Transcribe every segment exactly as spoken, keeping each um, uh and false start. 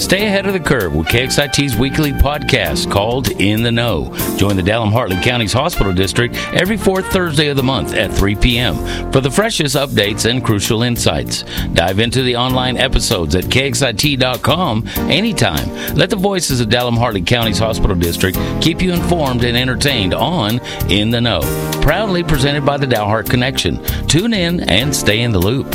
Stay ahead of the curve with K X I T's weekly podcast called In the Know. Join the Dallam-Hartley County's Hospital District every fourth Thursday of the month at three p.m. for the freshest updates and crucial insights. Dive into the online episodes at K X I T dot com anytime. Let the voices of Dallam-Hartley County's Hospital District keep you informed and entertained on In the Know. Proudly presented by the Dalhart Connection. Tune in and stay in the loop.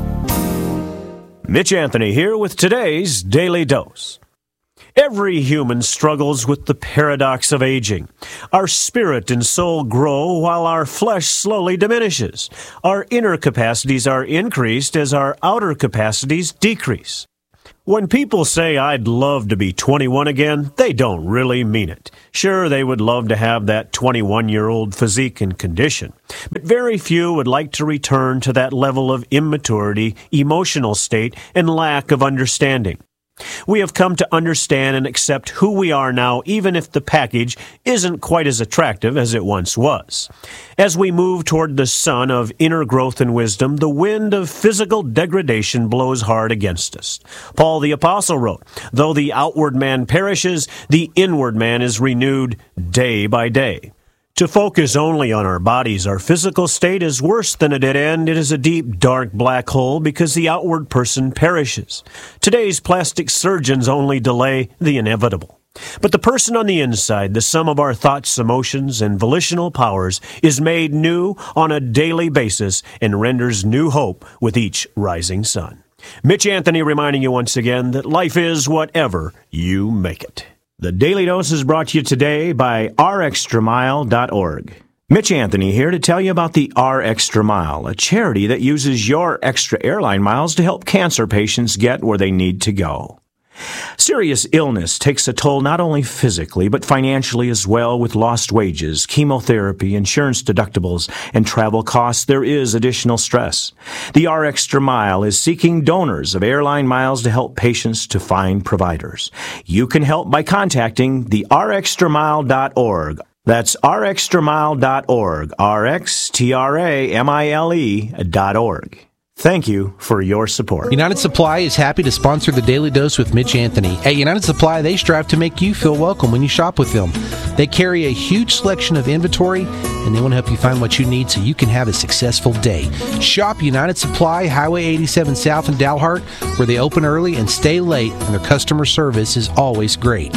Mitch Anthony here with today's Daily Dose. Every human struggles with the paradox of aging. Our spirit and soul grow while our flesh slowly diminishes. Our inner capacities are increased as our outer capacities decrease. When people say, "I'd love to be twenty-one again," they don't really mean it. Sure, they would love to have that twenty-one-year-old physique and condition, but very few would like to return to that level of immaturity, emotional state, and lack of understanding. We have come to understand and accept who we are now, even if the package isn't quite as attractive as it once was. As we move toward the sun of inner growth and wisdom, the wind of physical degradation blows hard against us. Paul the Apostle wrote, "Though the outward man perishes, the inward man is renewed day by day." To focus only on our bodies, our physical state, is worse than a dead end. It is a deep, dark black hole because the outward person perishes. Today's plastic surgeons only delay the inevitable. But the person on the inside, the sum of our thoughts, emotions, and volitional powers, is made new on a daily basis and renders new hope with each rising sun. Mitch Anthony reminding you once again that life is whatever you make it. The Daily Dose is brought to you today by R Extra Mile dot org. Mitch Anthony here to tell you about the R Extra Mile, a charity that uses your extra airline miles to help cancer patients get where they need to go. Serious illness takes a toll not only physically, but financially as well. With lost wages, chemotherapy, insurance deductibles, and travel costs, there is additional stress. The R Extra Mile is seeking donors of airline miles to help patients to find providers. You can help by contacting the R Extra Mile dot org. That's R Extra Mile dot org, R X T R A M I L E dot org. Thank you for your support. United Supply is happy to sponsor the Daily Dose with Mitch Anthony. At United Supply, they strive to make you feel welcome when you shop with them. They carry a huge selection of inventory, and they want to help you find what you need so you can have a successful day. Shop United Supply, Highway eighty-seven South in Dalhart, where they open early and stay late, and their customer service is always great.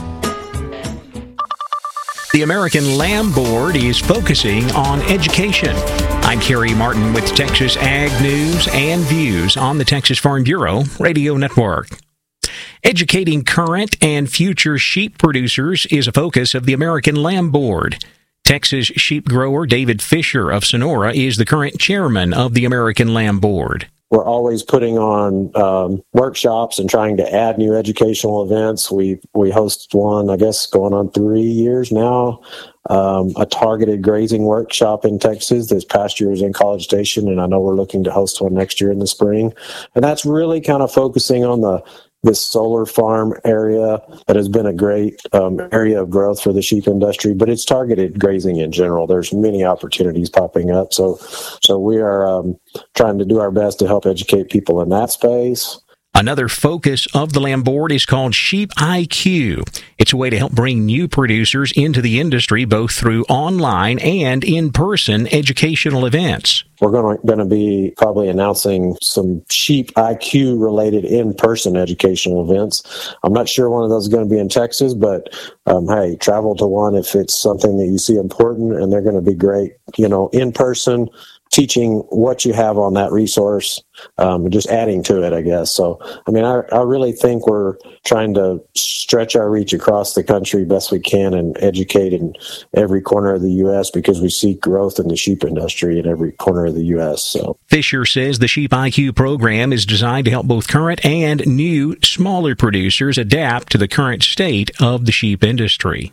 The American Lamb Board is focusing on education. I'm Kerry Martin with Texas Ag News and Views on the Texas Farm Bureau Radio Network. Educating current and future sheep producers is a focus of the American Lamb Board. Texas sheep grower David Fisher of Sonora is the current chairman of the American Lamb Board. We're always putting on um, workshops and trying to add new educational events. We we host one, I guess, going on three years now, um, a targeted grazing workshop in Texas. This past year was in College Station, and I know we're looking to host one next year in the spring. And that's really kind of focusing on the this solar farm area that has been a great um, area of growth for the sheep industry, but it's targeted grazing in general. There's many opportunities popping up. So, so we are um, trying to do our best to help educate people in that space. Another focus of the Lamb Board is called Sheep I Q. It's a way to help bring new producers into the industry, both through online and in-person educational events. We're going to, going to be probably announcing some Sheep I Q-related in-person educational events. I'm not sure one of those is going to be in Texas, but um, hey, travel to one if it's something that you see important, and they're going to be great, you know, in person, teaching what you have on that resource, um, just adding to it, I guess. So, I mean, I, I really think we're trying to stretch our reach across the country best we can and educate in every corner of the U S because we see growth in the sheep industry in every corner of the U S. So Fisher says the Sheep I Q program is designed to help both current and new, smaller producers adapt to the current state of the sheep industry.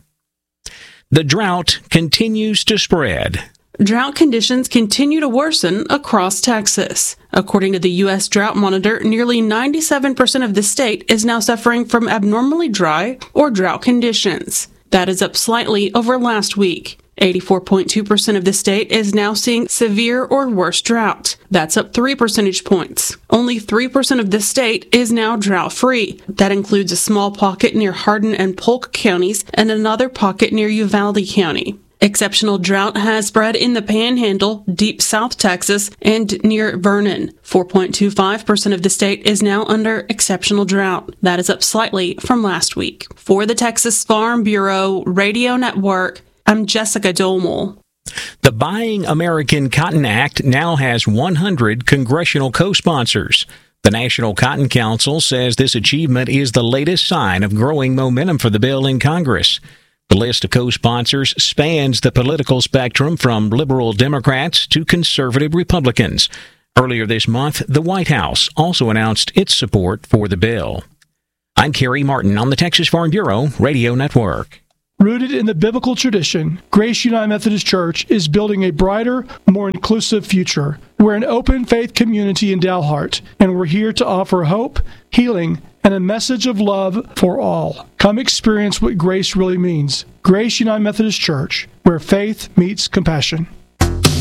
The drought continues to spread. Drought conditions continue to worsen across Texas. According to the U S Drought Monitor, nearly ninety-seven percent of the state is now suffering from abnormally dry or drought conditions. That is up slightly over last week. eighty-four point two percent of the state is now seeing severe or worse drought. That's up three percentage points. Only three percent of the state is now drought-free. That includes a small pocket near Hardin and Polk counties and another pocket near Uvalde County. Exceptional drought has spread in the Panhandle, deep South Texas, and near Vernon. four point two five percent of the state is now under exceptional drought. That is up slightly from last week. For the Texas Farm Bureau Radio Network, I'm Jessica Domel. The Buying American Cotton Act now has one hundred congressional co-sponsors. The National Cotton Council says this achievement is the latest sign of growing momentum for the bill in Congress. The list of co-sponsors spans the political spectrum from liberal Democrats to conservative Republicans. Earlier this month, the White House also announced its support for the bill. I'm Kerry Martin on the Texas Farm Bureau Radio Network. Rooted in the biblical tradition, Grace United Methodist Church is building a brighter, more inclusive future. We're an open faith community in Dalhart, and we're here to offer hope, healing, and a message of love for all. Come experience what grace really means. Grace United Methodist Church, where faith meets compassion.